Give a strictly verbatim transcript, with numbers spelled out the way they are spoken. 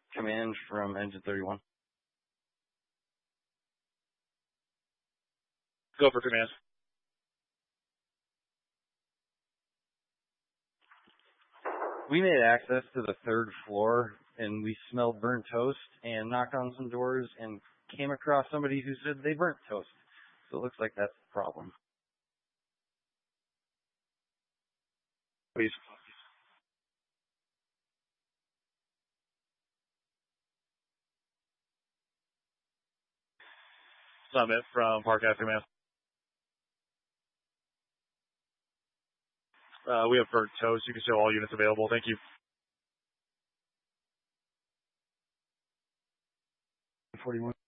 Command from Engine thirty-one. Go for command. We made access to the third floor, and we smelled burnt toast and knocked on some doors and came across somebody who said they burnt toast. So it looks like that's the problem. Please. Summit from Park Aftermath. Uh, we have burnt toast. You can show all units available. Thank you. forty-one.